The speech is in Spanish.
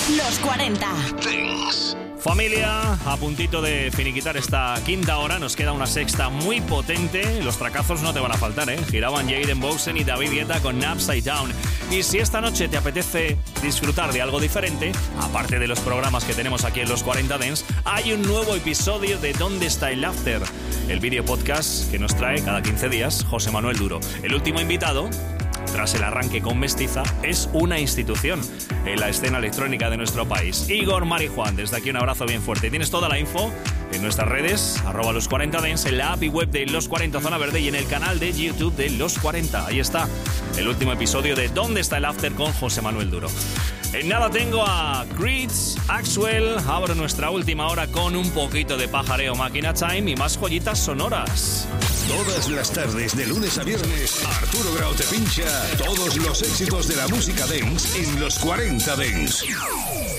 Los 40 Dance. Familia, a puntito de finiquitar esta quinta hora, nos queda una sexta muy potente. Los tracazos no te van a faltar, ¿eh? Giraban Jaden Bosen y David Guetta con Upside Down. Y si esta noche te apetece disfrutar de algo diferente, aparte de los programas que tenemos aquí en Los 40 Dance, hay un nuevo episodio de ¿Dónde está el After? El video podcast que nos trae cada 15 días José Manuel Duro. El último invitado, tras el arranque con Mestiza, es una institución en la escena electrónica de nuestro país. Igor Marijuán, desde aquí un abrazo bien fuerte. Tienes toda la info en nuestras redes, @Los 40 Dance, en la app y web de Los 40 Zona Verde y en el canal de YouTube de Los 40. Ahí está el último episodio de ¿Dónde está el After? Con José Manuel Duro. En nada tengo a Creeds, Axwell. Abro nuestra última hora con un poquito de pajareo, máquina time y más joyitas sonoras. Todas las tardes, de lunes a viernes, Arturo Grau te pincha todos los éxitos de la música dance en Los 40 Dance.